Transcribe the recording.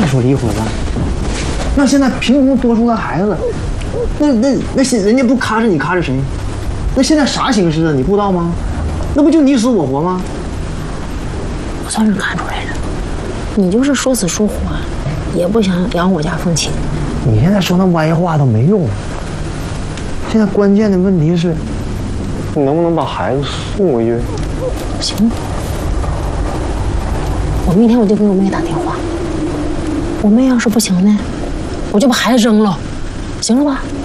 说离婚了，那现在凭空多出个孩子，那些人家不卡着你卡着谁？那现在啥形势啊？你不知道吗？那不就你死我活吗？ 我算是看出来了，你就是说死说活，也不想养我家凤琴。 你现在说那歪话都没用。现在关键的问题是，你能不能把孩子送回去？ 行，我明天我就给我妹打电话。我妹要是不行呢，我就把孩子扔了，行了吧？